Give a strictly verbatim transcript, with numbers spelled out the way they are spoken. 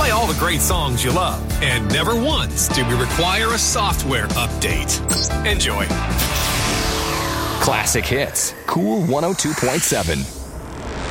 play all the great songs you love, and never once did we require a software update. Enjoy. Classic Hits, Cool one oh two point seven.